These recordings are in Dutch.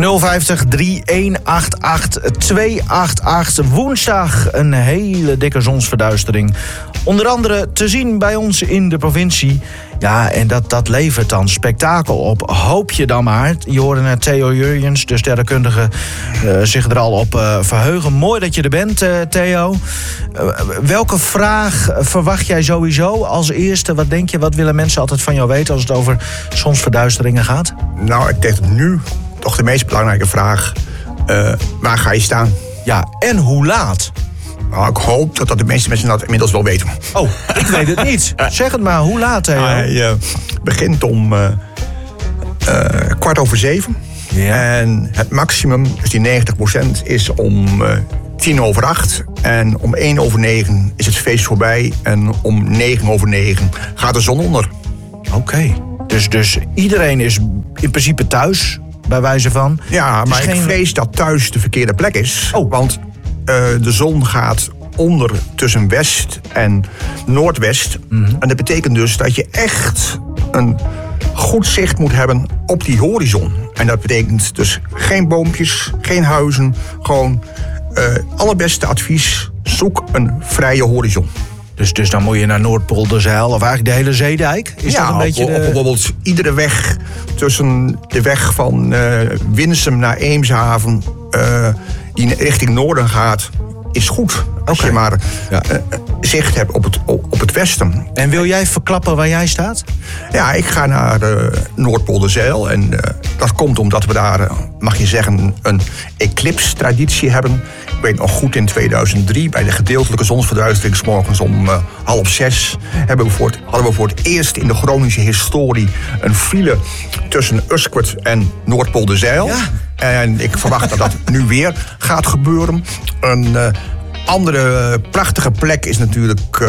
050 3188 288. Woensdag een hele dikke zonsverduistering. Onder andere te zien bij ons in de provincie. Ja, en dat levert dan spektakel op. Hoop je dan maar. Je hoorde net Theo Jurjens, de sterrenkundige, zich er al op verheugen. Mooi dat je er bent, Theo. Welke vraag verwacht jij sowieso als eerste? Wat denk je, wat willen mensen altijd van jou weten als het over zonsverduisteringen gaat? Nou, ik denk nu toch de meest belangrijke vraag. Waar ga je staan? Ja, en hoe laat? Nou, ik hoop dat de meeste mensen dat inmiddels wel weten. Oh, ik weet het niet. Zeg het maar, hoe laat, Theo? Hij begint om 7:15. Ja. En het maximum, dus die 90%, is om 8:10. En om 8:01 is het feest voorbij. En om 9:09 gaat de zon onder. Oké. Dus iedereen is in principe thuis, bij wijze van. Ja, maar ik vrees dat thuis de verkeerde plek is. Oh. Want de zon gaat onder tussen west en noordwest. Mm-hmm. En dat betekent dus dat je echt een goed zicht moet hebben op die horizon. En dat betekent dus geen boompjes, geen huizen. Gewoon allerbeste advies, zoek een vrije horizon. Dus dan moet je naar Noordpolderzeil of eigenlijk de hele Zeedijk? Is dat een beetje bijvoorbeeld iedere weg tussen de weg van Winsum naar Eemshaven, die richting noorden gaat, is goed. Als je maar zicht hebt op het westen. En wil jij verklappen waar jij staat? Ja, ik ga naar Noordpolderzeil. En dat komt omdat we daar, mag je zeggen, een eclipse-traditie hebben. Ik weet nog goed, in 2003, bij de gedeeltelijke zonsverduistering 's morgens om 5:30... hadden we voor het eerst in de Groningse historie een file tussen Usquert en Noordpolderzeil. Ja. En ik verwacht dat dat nu weer gaat gebeuren. Een andere prachtige plek is natuurlijk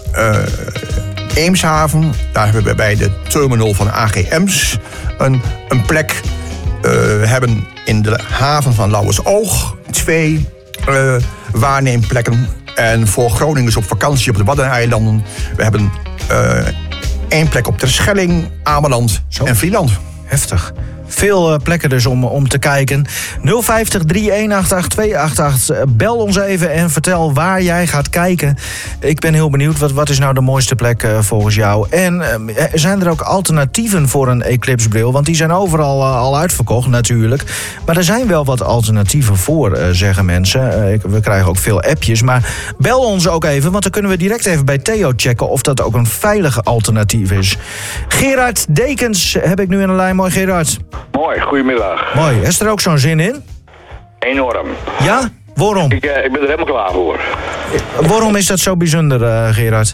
Eemshaven. Daar hebben we bij de terminal van AGM's een plek. We hebben in de haven van Lauwersoog 2 waarneemplekken. En voor Groningers op vakantie op de Waddeneilanden, we hebben 1 plek op Terschelling, Ameland en Vlieland. Heftig. Veel plekken dus om te kijken. 050 3188 288. Bel ons even en vertel waar jij gaat kijken. Ik ben heel benieuwd. Wat is nou de mooiste plek volgens jou? En zijn er ook alternatieven voor een eclipsebril? Want die zijn overal al uitverkocht natuurlijk. Maar er zijn wel wat alternatieven voor, zeggen mensen. We krijgen ook veel appjes. Maar bel ons ook even, want dan kunnen we direct even bij Theo checken of dat ook een veilige alternatief is. Gerard Dekens heb ik nu in de lijn. Mooi, Gerard. Mooi, goedemiddag. Mooi. Is er ook zo'n zin in? Enorm. Ja? Waarom? Ik ben er helemaal klaar voor. Waarom is dat zo bijzonder, Gerard?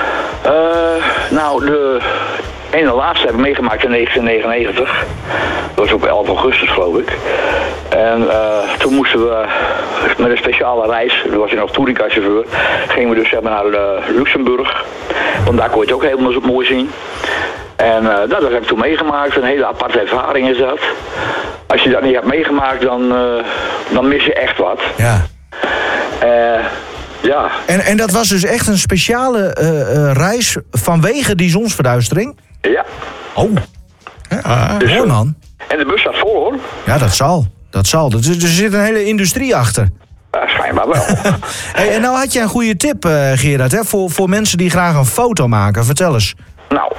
Nou, de ene laatste heb ik meegemaakt in 1999. Dat was op 11 augustus, geloof ik. En toen moesten we met een speciale reis, toen was je nog Tourica-chauffeur, gingen we dus zeg maar, naar Luxemburg. Want daar kon je het ook helemaal mooi zien. En dat heb ik toen meegemaakt. Een hele aparte ervaring is dat. Als je dat niet hebt meegemaakt, dan mis je echt wat. Ja. Ja. En dat was dus echt een speciale reis vanwege die zonsverduistering? Ja. Oh. Ja, dus, mooi man. En de bus staat vol, hoor. Ja, dat zal. Er zit een hele industrie achter. Schijnbaar wel. Hey, en nou had je een goede tip, Gerard, hè, voor mensen die graag een foto maken. Vertel eens. Nou,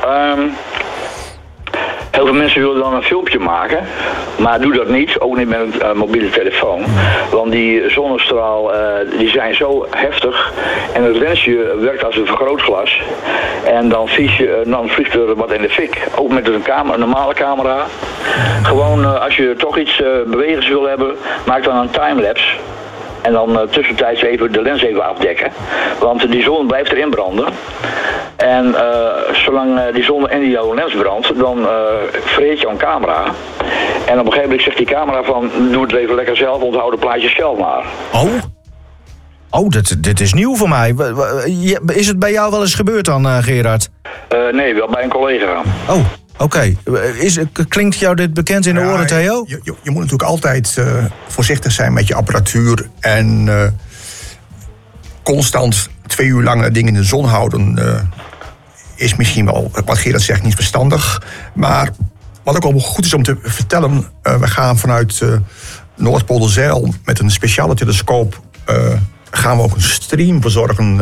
heel veel mensen willen dan een filmpje maken, maar doe dat niet, ook niet met een mobiele telefoon. Want die zonnestraal, die zijn zo heftig en het lensje werkt als een vergrootglas. En dan vliegt er wat in de fik, ook met een normale camera. Gewoon als je toch iets bewegends wil hebben, maak dan een timelapse. En dan tussentijds even de lens even afdekken. Want die zon blijft erin branden. En zolang die zon in jouw lens brandt, dan vreet jouw camera. En op een gegeven moment zegt die camera van, doe het even lekker zelf, onthoud de plaatjes zelf maar. Oh, dit is nieuw voor mij. Is het bij jou wel eens gebeurd dan, Gerard? Nee, wel bij een collega. Oh. Oké. Klinkt jou dit bekend in de oren, Theo? Je moet natuurlijk altijd voorzichtig zijn met je apparatuur. En constant 2 uur lang dingen in de zon houden is misschien wel, wat Gerard zegt, niet verstandig. Maar wat ook al goed is om te vertellen, we gaan vanuit Noordpolderzeil met een speciale telescoop gaan we ook een stream verzorgen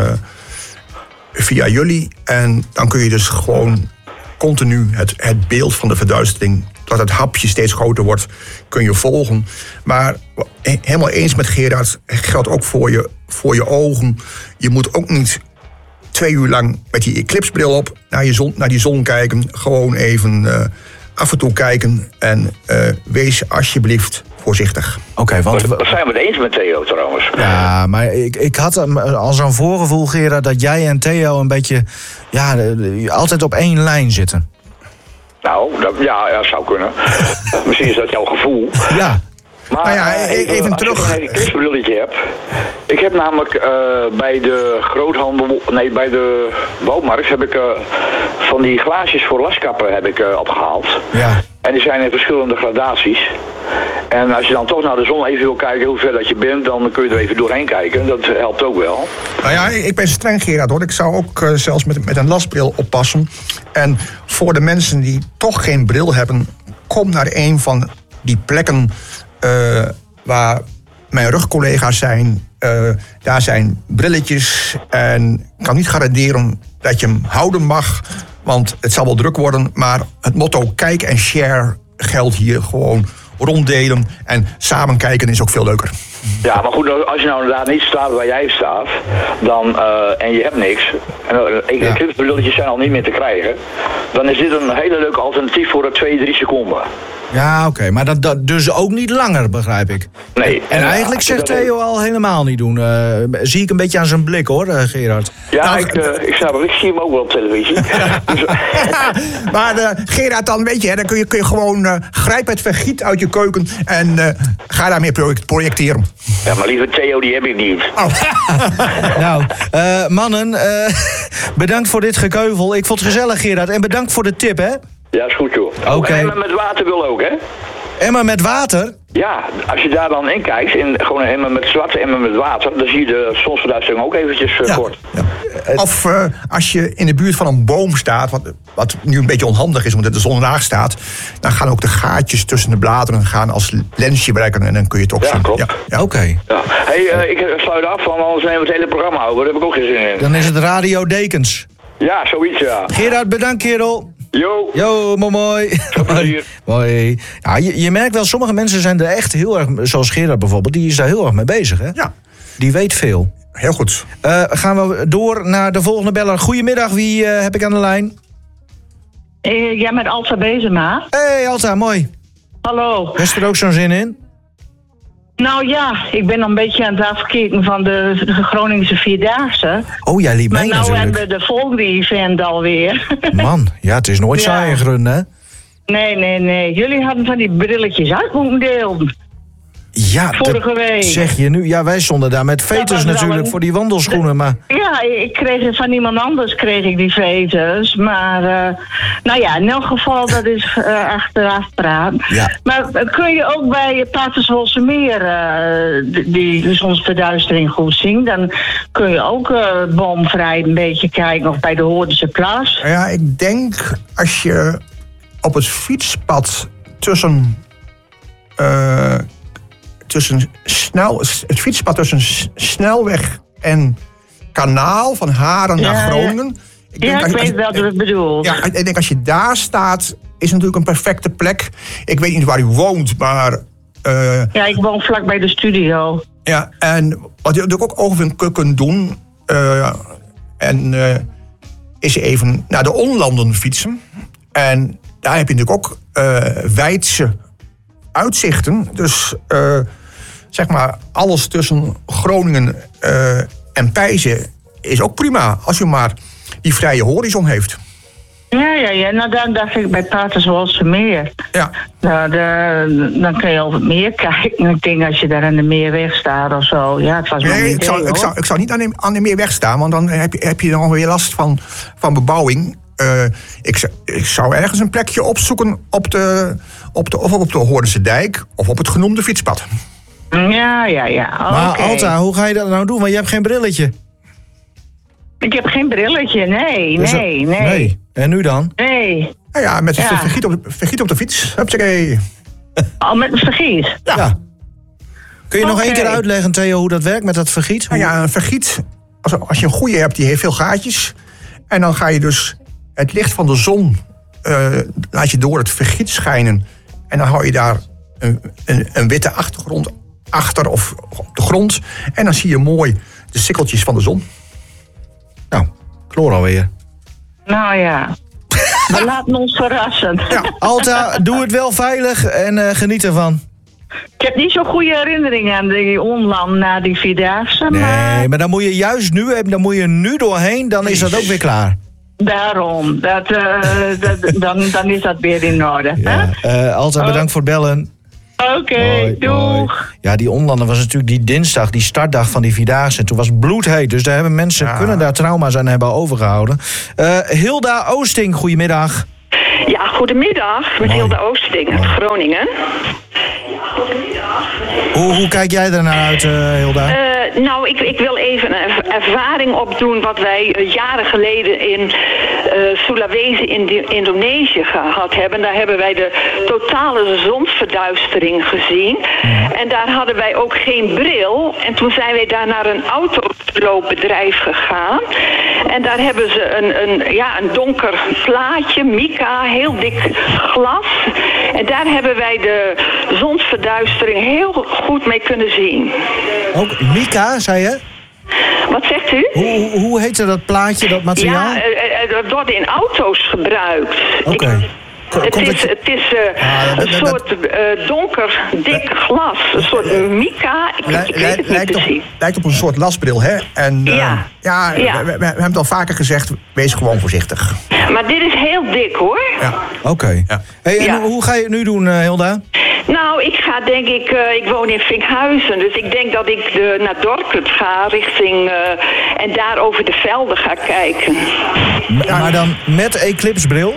via jullie. En dan kun je dus gewoon continu het beeld van de verduistering, dat het hapje steeds groter wordt, kun je volgen. Maar helemaal eens met Gerard, geldt ook voor je ogen. Je moet ook niet 2 uur lang met die eclipsbril op naar die zon kijken. Gewoon even af en toe kijken en wees alsjeblieft voorzichtig. Oké, want Dat zijn we het eens met Theo trouwens. ja, maar ik had al zo'n voorgevoel, Gerard, dat jij en Theo een beetje altijd op één lijn zitten. Nou, dat zou kunnen. Misschien is dat jouw gevoel. Ja. Maar Nou ja, even terug. Als je een eclipsbrilletje hebt. Ik heb namelijk bij de groothandel, bij de bouwmarkt heb ik van die glaasjes voor laskappen heb ik opgehaald. Ja. En die zijn in verschillende gradaties. En als je dan toch naar de zon even wil kijken hoe ver dat je bent, dan kun je er even doorheen kijken. Dat helpt ook wel. Nou ja, ik ben streng, Gerard, hoor. Ik zou ook zelfs met een lasbril oppassen. En voor de mensen die toch geen bril hebben, kom naar een van die plekken waar mijn rugcollega's zijn. Daar zijn brilletjes en ik kan niet garanderen dat je hem houden mag, want het zal wel druk worden. Maar het motto kijk en share geldt hier gewoon. Ronddelen en samen kijken is ook veel leuker. Ja, maar goed, als je nou inderdaad niet staat waar jij staat, dan, en je hebt niks, en eclipsbrilletjes zijn al niet meer te krijgen, dan is dit een hele leuke alternatief voor 2-3 seconden. Ja, oké, maar dat dus ook niet langer, begrijp ik. Nee. En eigenlijk zegt Theo al helemaal niet doen. Zie ik een beetje aan zijn blik, hoor, Gerard. Ja, Nou, ik snap het. Ik zie hem ook wel op televisie. Dus, Maar Gerard, dan weet je, dan kun je gewoon grijp het vergiet uit je keuken en ga daarmee projecteren. ja, maar lieve Theo, die heb ik niet. Nou, mannen, bedankt voor dit gekeuvel. Ik vond het gezellig, Gerard. En bedankt voor de tip, hè? Ja, is goed, joh. Oké. En met water wil ook, hè? Emmer met water? Ja, als je daar dan in kijkt, gewoon een emmer met zwarte emmer met water, dan zie je de zonsverduistering ook eventjes kort. Ja. Of als je in de buurt van een boom staat, wat nu een beetje onhandig is omdat de zon laag staat, dan gaan ook de gaatjes tussen de bladeren gaan als lensje werken en dan kun je het ook zien. Klopt. Ja. Oké. Ja. Hey, ik sluit af, want anders nemen we het hele programma over. Daar heb ik ook geen zin in. Dan is het Radio Dekens. Ja, zoiets, ja. Gerard, bedankt, kerel. Jo, mooi. veel plezier. Mooi. Ja, je merkt wel, sommige mensen zijn er echt heel erg, zoals Gerard bijvoorbeeld, die is daar heel erg mee bezig, hè? Ja. Die weet veel. Heel goed. Gaan we door naar de volgende beller. Goedemiddag, wie heb ik aan de lijn? Ja, met Alta Bezema. Hey Alta, mooi. Hallo. Heeft er ook zo'n zin in? Nou ja, ik ben een beetje aan het afkijken van de Groningse Vierdaagse. Oh, jij liep Maar mee nou natuurlijk. hebben we de Volgri-event alweer. Man, ja, het is nooit Ja. saai in Grun, hè? Nee. Jullie hadden van die brilletjes uit moeten delen. Ja, Vorige week. zeg je nu. Ja, wij stonden daar met veters was wel natuurlijk een- voor die wandelschoenen, maar... Ja, ik kreeg van iemand anders die veters. Maar nou ja, in elk geval, dat is achteraf praat. Ja. Maar kun je ook bij Paterswolsemeer die zonsverduistering goed zien? Dan kun je ook boomvrij een beetje kijken, of bij de Hoornse Plas. Ja, ik denk als je op het fietspad tussen het fietspad tussen snelweg en kanaal van Haren naar Groningen. Ik weet wat u bedoelt. Ja, ik denk als je daar staat, is natuurlijk een perfecte plek. Ik weet niet waar u woont, maar... Ja, ik woon vlak bij de studio. Ja, en wat je natuurlijk ook over kunt doen... is even naar de onlanden fietsen. En daar heb je natuurlijk ook wijdse uitzichten. Dus zeg maar, alles tussen Groningen en Pijzen is ook prima. Als je maar die vrije horizon heeft. Ja. Nou, dan dacht ik bij Paterswolsemeer. Ja. Nou, dan kun je over het meer kijken. Ik denk als je daar aan de Meerweg staat of zo. Ja, het was wel een Nee, idee, ik zou niet aan de Meerweg staan, want dan heb je dan weer last van bebouwing. Ik zou ergens een plekje opzoeken op de Hoornse Dijk of op het genoemde fietspad. Ja. Maar Oké. Alta, hoe ga je dat nou doen? Want je hebt geen brilletje. Ik heb geen brilletje, nee. Nee. En nu dan? Nee. Nou ja, met het vergiet op de fiets. Hupsakee. Oh, met een vergiet? Ja. Kun je nog één keer uitleggen, Theo, hoe dat werkt met dat vergiet? Nou ja, een vergiet, als je een goede hebt, die heeft veel gaatjes. En dan ga je dus het licht van de zon, laat je door het vergiet schijnen. En dan hou je daar een witte achtergrond achter of op de grond. En dan zie je mooi de sikkeltjes van de zon. Nou, kloor alweer. Nou ja. We laten ons verrassen. Ja. Alta, doe het wel veilig en geniet ervan. Ik heb niet zo'n goede herinneringen aan die onland na die Vierdaagse. Nee, maar dan moet je juist nu doorheen, dan is dat ook weer klaar. Daarom. Dan is dat weer in orde. Ja. Alta, bedankt voor het bellen. Oké, doeg. Ja, die onlanden was natuurlijk die dinsdag, die startdag van die Vierdaagse. En toen was het bloedheet, dus daar hebben mensen kunnen daar trauma's aan hebben overgehouden. Hilda Oosting, goedemiddag. Ja, goedemiddag. Met Hilda Oosting uit Groningen. Hoe kijk jij daarnaar uit, Hilda? Nou, ik wil even een ervaring opdoen wat wij jaren geleden in Sulawesi in Indonesië gehad hebben. Daar hebben wij de totale zonsverduistering gezien. En daar hadden wij ook geen bril. En toen zijn wij daar naar een autoloopbedrijf gegaan. En daar hebben ze een donker plaatje, mica, heel dik glas. En daar hebben wij de zonsverduistering heel goed mee kunnen zien. Ook mica, zei je? Wat zegt u? Hoe heette dat plaatje, dat materiaal? Ja, dat wordt in auto's gebruikt. Oké. Het is een soort donker, dik glas. Een soort mica. Lijkt op een soort lasbril, hè? En we hebben het al vaker gezegd, wees gewoon voorzichtig. Maar dit is heel dik, hoor. Ja. Oké. Ja. Hey, en hoe ga je het nu doen, Hilda? Nou, ik ga denk ik woon in Vinkhuizen, dus ik denk dat ik naar Dorkut ga richting en daar over de velden ga kijken. Maar dan met eclipsebril?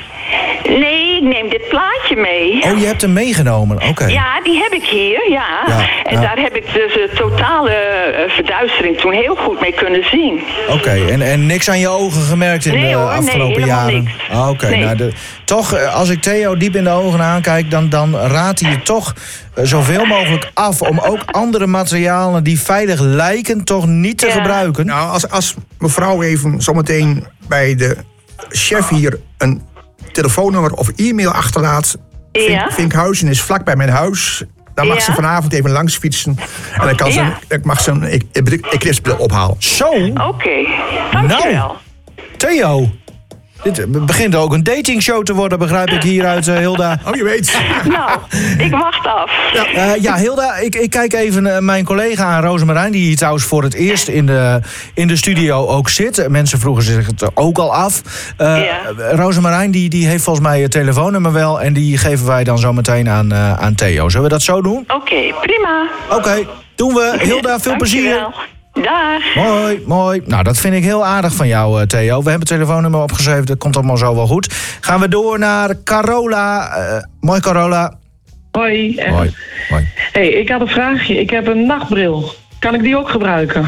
Nee, ik neem dit plaatje mee. Oh, je hebt hem meegenomen, oké. Ja, die heb ik hier, ja. En daar heb ik dus de totale verduistering toen heel goed mee kunnen zien. Oké, en niks aan je ogen gemerkt in de afgelopen jaren? Oké, toch, als ik Theo diep in de ogen aankijk, dan raadt hij je toch zoveel mogelijk af om ook andere materialen die veilig lijken toch niet te gebruiken. Nou, als mevrouw even zometeen bij de chef hier een telefoonnummer of e-mail achterlaat. Vinkhuizen is vlak bij mijn huis. Dan mag ze vanavond even langs fietsen. En dan mag ze een eclipsebril ophalen. Zo? Oké, dankjewel. Nou, Theo. Dit begint ook een datingshow te worden, begrijp ik hieruit, Hilda. Oh, je weet. Nou, ik wacht af. Ja, Hilda, ik kijk even mijn collega aan, Rosemarijn, die hier trouwens voor het eerst in de studio ook zit. Mensen vroegen zich het ook al af. Rosemarijn, die heeft volgens mij je telefoonnummer wel en die geven wij dan zo meteen aan Theo. Zullen we dat zo doen? Oké, prima. Oké, doen we. Hilda, veel plezier. Dag. Mooi. Nou, dat vind ik heel aardig van jou, Theo. We hebben het telefoonnummer opgeschreven, dat komt allemaal zo wel goed. Gaan we door naar Carola. Mooi, Carola. Hoi. Hoi. Hey, ik had een vraagje. Ik heb een nachtbril. Kan ik die ook gebruiken?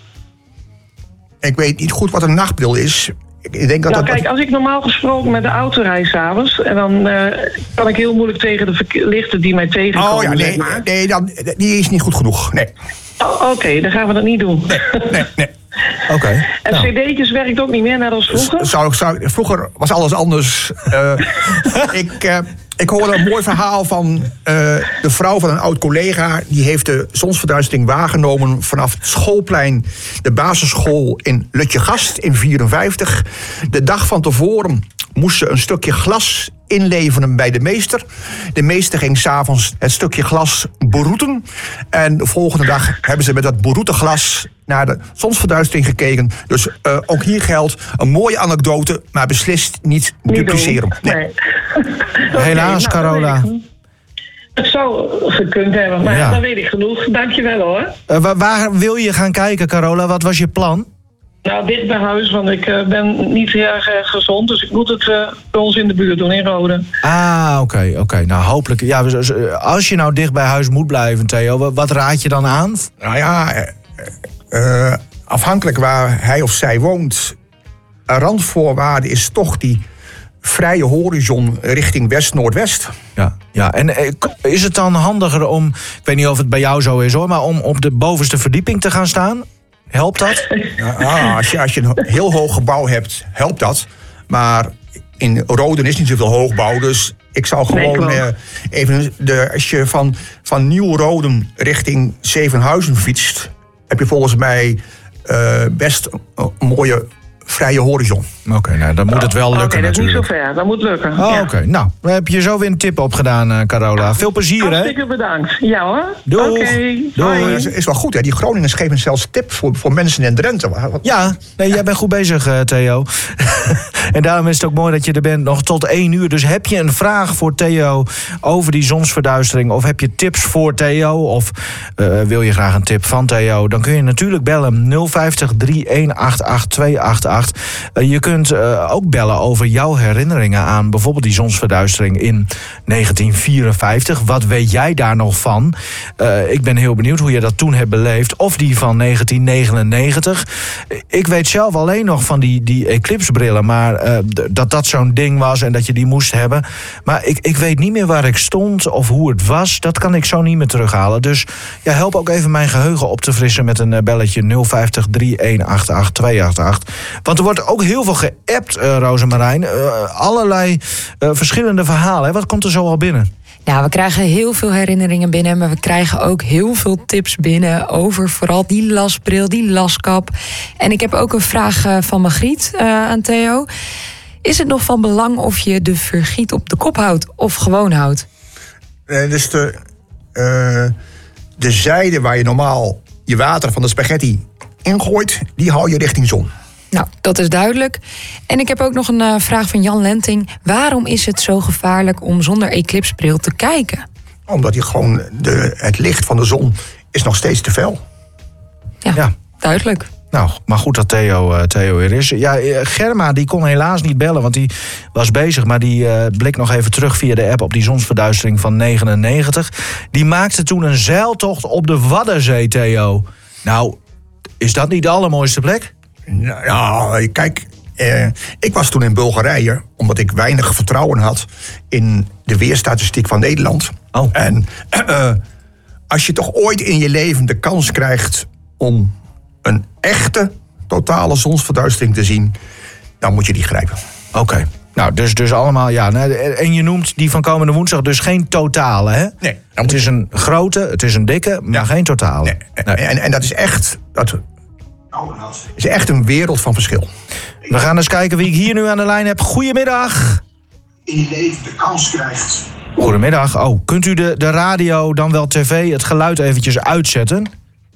Ik weet niet goed wat een nachtbril is. Ik denk dat kijk, als ik normaal gesproken met de auto rijd 's avonds, en dan kan ik heel moeilijk tegen de lichten die mij tegenkomen. Oh ja, nee, die is niet goed genoeg. Nee. Oké, dan gaan we dat niet doen. Nee. Oké. En cd'tjes werkt ook niet meer, net als vroeger? Vroeger was alles anders. Ik hoorde een mooi verhaal van de vrouw van een oud collega. Die heeft de zonsverduistering waargenomen vanaf het schoolplein, de basisschool in Lutjegast in 1954. De dag van tevoren moest ze een stukje glas inleveren bij de meester. De meester ging 's avonds het stukje glas beroeten. En de volgende dag hebben ze met dat beroete glas naar de zonsverduistering gekeken. Dus ook hier geldt een mooie anekdote, maar beslist niet dupliceren. Nee. Helaas, Carola. Het zou gekund hebben, maar dan weet ik genoeg. Dankjewel hoor. Waar wil je gaan kijken, Carola? Wat was je plan? Nou, dicht bij huis, want ik ben niet heel erg gezond. Dus ik moet het bij ons in de buurt doen, in Rode. Ah, oké. Nou, hopelijk. Ja, als je nou dicht bij huis moet blijven, Theo, wat raad je dan aan? Nou ja, afhankelijk waar hij of zij woont. Een randvoorwaarde is toch die vrije horizon richting west-noordwest. Ja. En is het dan handiger om, ik weet niet of het bij jou zo is hoor, maar om op de bovenste verdieping te gaan staan? Helpt dat? Als je een heel hoog gebouw hebt, helpt dat. Maar in Roden is niet zoveel hoogbouw, dus ik zou gewoon als je van Nieuw-Roden richting Zevenhuizen fietst, heb je volgens mij best een mooie vrije horizon. Oké, dan moet het wel lukken dat is niet zo natuurlijk. ver. Dat moet lukken. Oké. Nou, we hebben je zo weer een tip opgedaan, Carola. Veel plezier, hè? Hartstikke bedankt. Ja hoor. Doeg. Doei. Dat is wel goed, hè? Die Groningers geven zelfs tip voor mensen in Drenthe. Ja, jij bent goed bezig, Theo. En daarom is het ook mooi dat je er bent, nog tot 1 uur. Dus heb je een vraag voor Theo over die zonsverduistering, of heb je tips voor Theo, of wil je graag een tip van Theo, dan kun je natuurlijk bellen 050 3188 288. Je kunt ook bellen over jouw herinneringen aan bijvoorbeeld die zonsverduistering in 1954. Wat weet jij daar nog van? Ik ben heel benieuwd hoe je dat toen hebt beleefd. Of die van 1999. Ik weet zelf alleen nog van die eclipsebrillen, maar dat zo'n ding was en dat je die moest hebben. Maar ik weet niet meer waar ik stond of hoe het was. Dat kan ik zo niet meer terughalen. Dus help ook even mijn geheugen op te frissen met een belletje 050 3188 288. Want er wordt ook heel veel geappt, Rozemarijn. Allerlei verschillende verhalen. Hè? Wat komt er zo al binnen? Nou, we krijgen heel veel herinneringen binnen, maar we krijgen ook heel veel tips binnen over vooral die lasbril, die laskap. En ik heb ook een vraag van Margriet aan Theo. Is het nog van belang of je de vergiet op de kop houdt of gewoon houdt? Dus de zijde waar je normaal je water van de spaghetti ingooit, die hou je richting zon. Nou, dat is duidelijk. En ik heb ook nog een vraag van Jan Lenting. Waarom is het zo gevaarlijk om zonder eclipsbril te kijken? Omdat het licht van de zon is nog steeds te fel. Ja. Duidelijk. Nou, maar goed dat Theo er is. Ja, Germa die kon helaas niet bellen, want die was bezig. Maar die blikt nog even terug via de app op die zonsverduistering van 99. Die maakte toen een zeiltocht op de Waddenzee, Theo. Nou, is dat niet de allermooiste plek? Nou, kijk, ik was toen in Bulgarije, omdat ik weinig vertrouwen had in de weerstatistiek van Nederland. Oh. En als je toch ooit in je leven de kans krijgt om een echte totale zonsverduistering te zien, dan moet je die grijpen. Oké. Nou, dus allemaal, en je noemt die van komende woensdag dus geen totale, hè? Nee. Het is een grote, het is een dikke, maar geen totale. Nee. En dat is echt... Dat is echt een wereld van verschil. We gaan eens kijken wie ik hier nu aan de lijn heb. Goedemiddag. In je leven de kans krijgt. Goedemiddag. Oh, kunt u de radio, dan wel tv, het geluid eventjes uitzetten?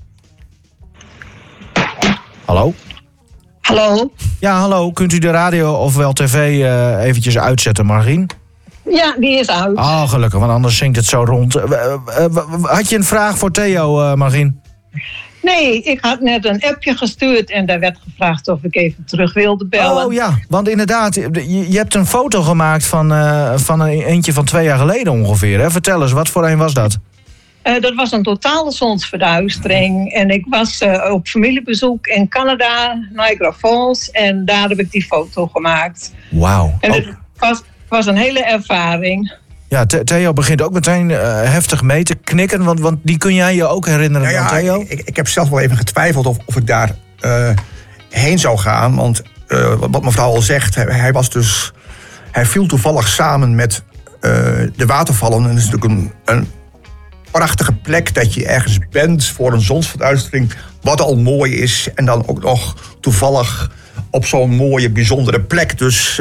Hallo? Hallo? Ja, hallo. Kunt u de radio ofwel tv eventjes uitzetten, Margien? Ja, die is uit. Oh, gelukkig, want anders zingt het zo rond. Had je een vraag voor Theo, Margien? Nee, ik had net een appje gestuurd en daar werd gevraagd of ik even terug wilde bellen. Oh ja, want inderdaad, je hebt een foto gemaakt van een eentje van 2 jaar geleden ongeveer. Hè? Vertel eens, wat voor een was dat? Dat was een totale zonsverduistering. En ik was op familiebezoek in Canada, Niagara Falls. En daar heb ik die foto gemaakt. Wauw. En het was een hele ervaring. Ja, Theo begint ook meteen heftig mee te knikken. Want die kun jij je ook herinneren, Theo? Ik heb zelf wel even getwijfeld of ik daar heen zou gaan. Want wat mevrouw al zegt, hij viel toevallig samen met de watervallen. En dat is natuurlijk een prachtige plek dat je ergens bent voor een zonsverduistering, wat al mooi is. En dan ook nog toevallig op zo'n mooie, bijzondere plek. Dus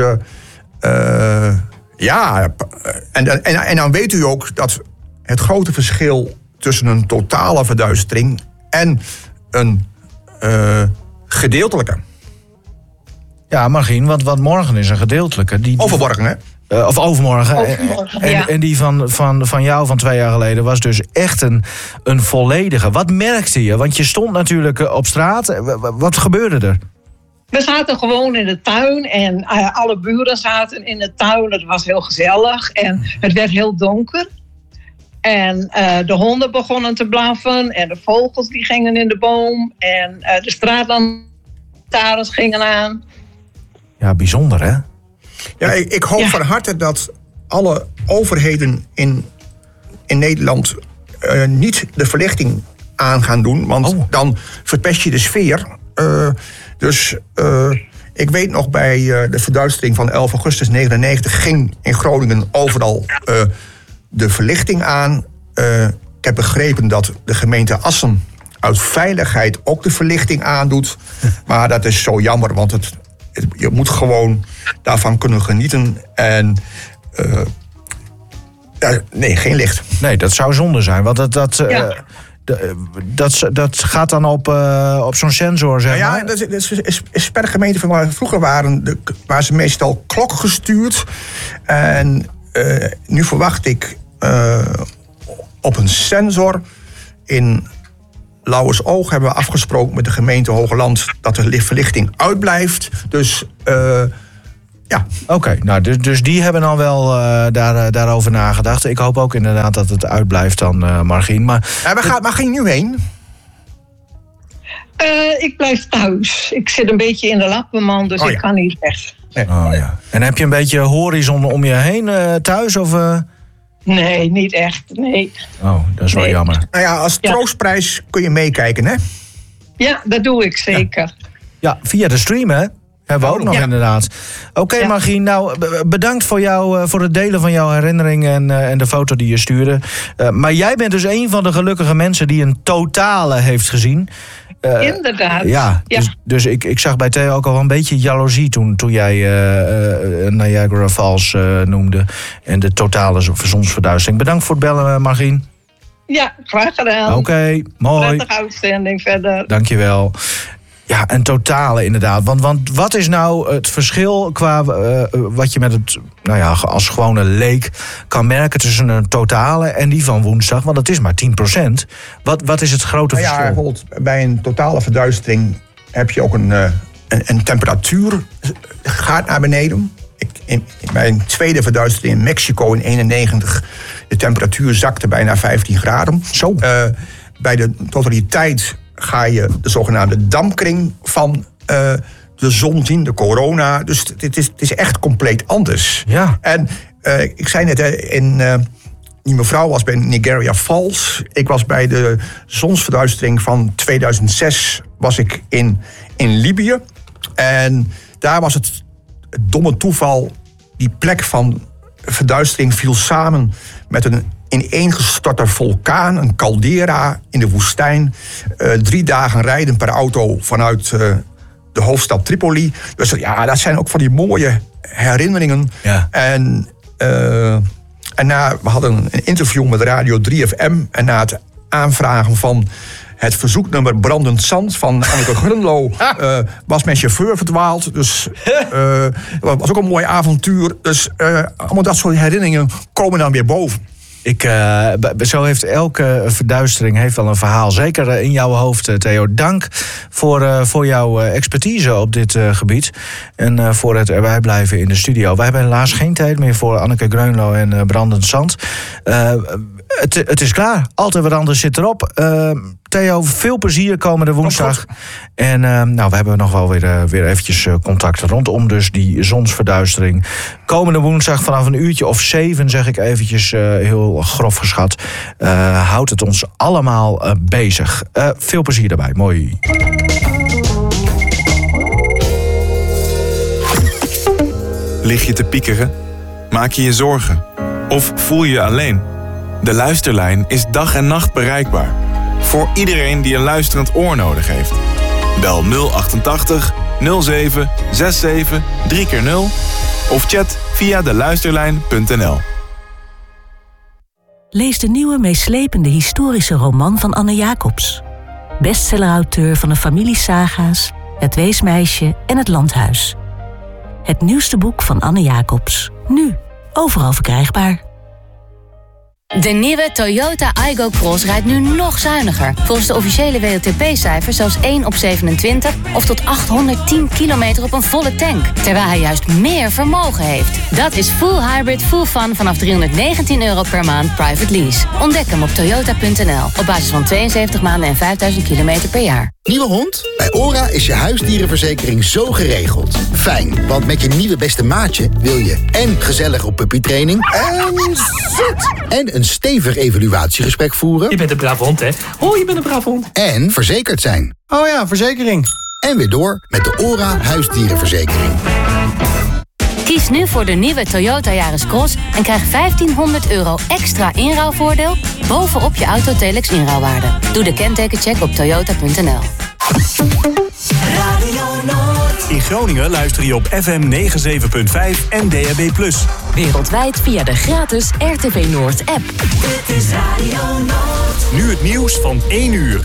en dan weet u ook dat het grote verschil tussen een totale verduistering en een gedeeltelijke. Ja, Margien, want morgen is een gedeeltelijke. Overmorgen, hè? Of overmorgen. Ja. En die van jou van 2 jaar geleden was dus echt een volledige. Wat merkte je? Want je stond natuurlijk op straat. Wat gebeurde er? We zaten gewoon in de tuin en alle buren zaten in de tuin. Het was heel gezellig en het werd heel donker. En de honden begonnen te blaffen en de vogels die gingen in de boom. En de straatlantaarns gingen aan. Ja, bijzonder hè? Ja, ik hoop van harte dat alle overheden in Nederland niet de verlichting aan gaan doen. Want dan verpest je de sfeer. Ik weet nog bij de verduistering van 11 augustus 1999... ging in Groningen overal de verlichting aan. Ik heb begrepen dat de gemeente Assen uit veiligheid ook de verlichting aandoet. Maar dat is zo jammer, want je moet gewoon daarvan kunnen genieten. En nee, geen licht. Nee, dat zou zonde zijn, want dat gaat dan op zo'n sensor, zeg maar. Ja, dat is per gemeente van waar vroeger waren ze meestal klokgestuurd. En nu verwacht ik op een sensor in Lauwersoog hebben we afgesproken met de gemeente Hogeland dat de verlichting uitblijft. Dus ja. Oké, nou, dus die hebben dan wel daarover nagedacht. Ik hoop ook inderdaad dat het uitblijft dan, Margien. Maar waar ga je nu heen? Ik blijf thuis. Ik zit een beetje in de lappenman, dus ik kan niet weg. Oh, ja. En heb je een beetje horizon om je heen thuis? Of, Nee, niet echt, nee. Oh, dat is wel jammer. Nou ja, als troostprijs kun je meekijken, hè? Ja, dat doe ik zeker. Ja, via de stream, hè? Hebben we ook nog inderdaad. Oké, Margien, nou, bedankt voor het delen van jouw herinneringen en de foto die je stuurde. Maar jij bent dus een van de gelukkige mensen die een totale heeft gezien. Inderdaad. Ja, dus ik zag bij Theo ook al een beetje jaloezie toen jij Niagara Falls noemde. En de totale zonsverduistering. Bedankt voor het bellen, Margien. Ja, graag gedaan. Oké, mooi. Prettige uitzending verder. Dankjewel. Ja, een totale inderdaad. Want wat is nou het verschil qua wat je met het, nou ja, als gewone leek kan merken tussen een totale en die van woensdag? Want het is maar 10%. Wat is het grote verschil? Ja, bijvoorbeeld bij een totale verduistering heb je ook een temperatuur gaat naar beneden. Bij een tweede verduistering in Mexico in 1991, de temperatuur zakte bijna 15 graden. Zo. Bij de totaliteit ga je de zogenaamde dampkring van de zon zien, de corona. Dus het is echt compleet anders. Ja. En ik zei net, die mevrouw was bij Niagara Falls. Ik was bij de zonsverduistering van 2006 was ik in Libië. En daar was het domme toeval, die plek van verduistering viel samen met een ineengestorte vulkaan, een caldera in de woestijn. 3 dagen rijden per auto vanuit de hoofdstad Tripoli. Dus ja, dat zijn ook van die mooie herinneringen. Ja. En we hadden een interview met Radio 3FM. En na het aanvragen van het verzoeknummer Brandend Zand van Anneke Grunlo was mijn chauffeur verdwaald. Dus dat was ook een mooi avontuur. Dus allemaal dat soort herinneringen komen dan weer boven. Zo heeft elke verduistering heeft wel een verhaal. Zeker in jouw hoofd, Theo. Dank voor jouw expertise op dit gebied. En voor het erbij blijven in de studio. Wij hebben helaas geen tijd meer voor Anneke Greunlo en Brandend Zand. Het is klaar. Altijd wat anders zit erop. Theo, veel plezier komende woensdag. En we hebben nog wel weer eventjes contact rondom dus die zonsverduistering. Komende woensdag vanaf 7:00, zeg ik eventjes heel grof geschat. Houdt het ons allemaal bezig. Veel plezier daarbij. Mooi. Lig je te piekeren? Maak je je zorgen? Of voel je je alleen? De Luisterlijn is dag en nacht bereikbaar. Voor iedereen die een luisterend oor nodig heeft. Bel 088 07 67 3x0 of chat via deluisterlijn.nl. Lees de nieuwe meeslepende historische roman van Anne Jacobs. Bestsellerauteur van de familiesaga's, Het Weesmeisje en Het Landhuis. Het nieuwste boek van Anne Jacobs. Nu overal verkrijgbaar. De nieuwe Toyota Aygo Cross rijdt nu nog zuiniger. Volgens de officiële WLTP-cijfers zelfs 1 op 27... of tot 810 kilometer op een volle tank. Terwijl hij juist meer vermogen heeft. Dat is full hybrid, full fun vanaf €319 per maand private lease. Ontdek hem op toyota.nl. Op basis van 72 maanden en 5000 kilometer per jaar. Nieuwe hond? Bij ORA is je huisdierenverzekering zo geregeld. Fijn, want met je nieuwe beste maatje wil je en gezellig op puppytraining en zit. En een stevig evaluatiegesprek voeren. Je bent een braaf hond, hè? Oh, je bent een braaf hond. En verzekerd zijn. Oh ja, verzekering. En weer door met de ORA huisdierenverzekering. Kies nu voor de nieuwe Toyota Yaris Cross en krijg €1500 extra inruilvoordeel bovenop je Autotelex inruilwaarde. Doe de kentekencheck op toyota.nl. In Groningen luister je op FM 97.5 en DAB+. Wereldwijd via de gratis RTV Noord app. Dit is Radio Noord. Nu het nieuws van 1 uur.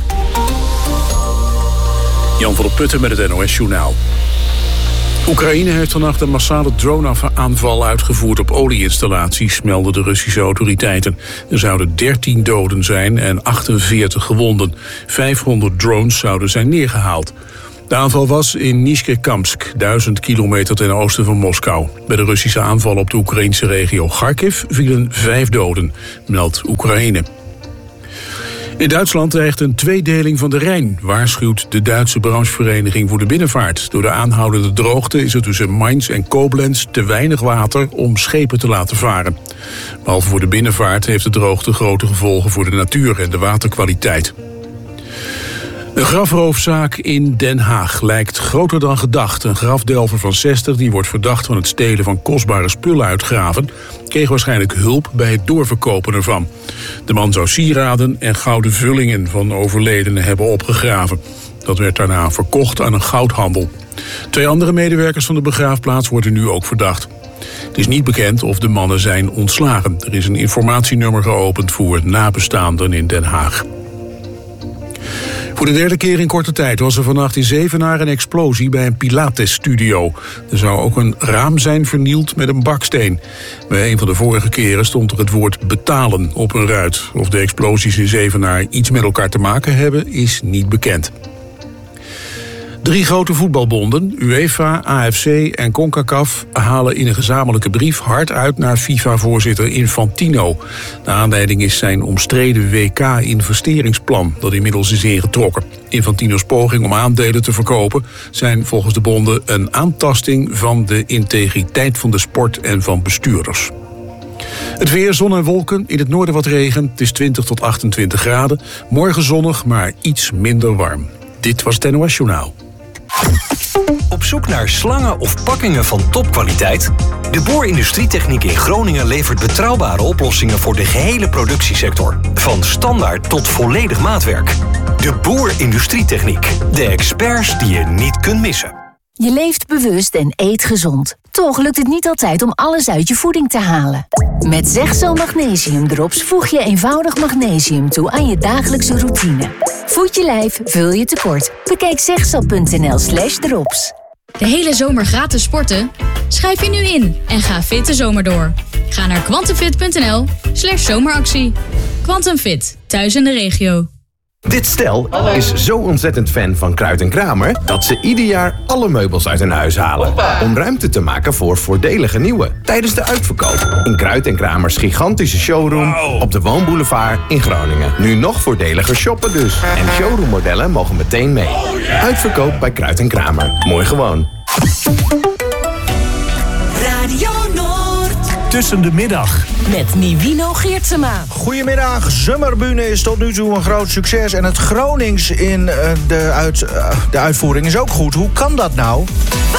Jan van der Putten met het NOS-journaal. Oekraïne heeft vannacht een massale drone-aanval uitgevoerd op olieinstallaties, melden de Russische autoriteiten. Er zouden 13 doden zijn en 48 gewonden. 500 drones zouden zijn neergehaald. De aanval was in Nizhnekamsk, 1000 kilometer ten oosten van Moskou. Bij de Russische aanval op de Oekraïnse regio Kharkiv vielen 5 doden, meldt Oekraïne. In Duitsland dreigt een tweedeling van de Rijn, waarschuwt de Duitse branchevereniging voor de binnenvaart. Door de aanhoudende droogte is er tussen Mainz en Koblenz te weinig water om schepen te laten varen. Behalve voor de binnenvaart heeft de droogte grote gevolgen voor de natuur en de waterkwaliteit. Een grafroofzaak in Den Haag lijkt groter dan gedacht. Een grafdelver van 60, die wordt verdacht van het stelen van kostbare spullen uit graven, kreeg waarschijnlijk hulp bij het doorverkopen ervan. De man zou sieraden en gouden vullingen van overledenen hebben opgegraven. Dat werd daarna verkocht aan een goudhandel. 2 andere medewerkers van de begraafplaats worden nu ook verdacht. Het is niet bekend of de mannen zijn ontslagen. Er is een informatienummer geopend voor nabestaanden in Den Haag. Voor de 3e keer in korte tijd was er vannacht in Zevenaar een explosie bij een Pilates-studio. Er zou ook een raam zijn vernield met een baksteen. Bij een van de vorige keren stond er het woord betalen op een ruit. Of de explosies in Zevenaar iets met elkaar te maken hebben, is niet bekend. 3 grote voetbalbonden, UEFA, AFC en CONCACAF, halen in een gezamenlijke brief hard uit naar FIFA-voorzitter Infantino. De aanleiding is zijn omstreden WK-investeringsplan, dat inmiddels is ingetrokken. Infantino's poging om aandelen te verkopen zijn volgens de bonden een aantasting van de integriteit van de sport en van bestuurders. Het weer, zon en wolken, in het noorden wat regen. Het is 20 tot 28 graden. Morgen zonnig, maar iets minder warm. Dit was het NOS Journaal. Op zoek naar slangen of pakkingen van topkwaliteit? De Boer Industrietechniek in Groningen levert betrouwbare oplossingen voor de gehele productiesector. Van standaard tot volledig maatwerk. De Boer Industrietechniek. De experts die je niet kunt missen. Je leeft bewust en eet gezond. Toch lukt het niet altijd om alles uit je voeding te halen. Met Zegzo Magnesium Drops voeg je eenvoudig magnesium toe aan je dagelijkse routine. Voed je lijf, vul je tekort. Bekijk zegzo.nl/drops. De hele zomer gratis sporten? Schrijf je nu in en ga fit de zomer door. Ga naar quantumfit.nl/zomeractie. Quantum Fit, thuis in de regio. Dit stel is zo ontzettend fan van Kruid en Kramer dat ze ieder jaar alle meubels uit hun huis halen. Om ruimte te maken voor voordelige nieuwe. Tijdens de uitverkoop in Kruid en Kramers gigantische showroom op de Woonboulevard in Groningen. Nu nog voordeliger shoppen dus. En showroommodellen mogen meteen mee. Uitverkoop bij Kruid en Kramer. Mooi gewoon. Radio Noord. Tussen de middag. Met Nivino Geertsema. Goedemiddag, Zomerbühne is tot nu toe een groot succes. En het Gronings in de uitvoering is ook goed. Hoe kan dat nou?